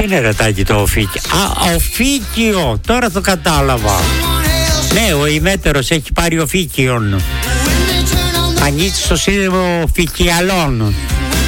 είναι ρετάκι το Οφίκιο? Α, Οφίκιο, τώρα το κατάλαβα. Ναι, ο ημέτερος έχει πάρει Οφίκιον. Ανήκει στο σύνδεσμο Φικιαλών.